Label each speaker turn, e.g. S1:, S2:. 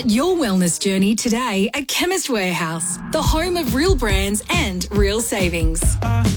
S1: Start your wellness journey today at Chemist Warehouse, the home of real brands and real savings.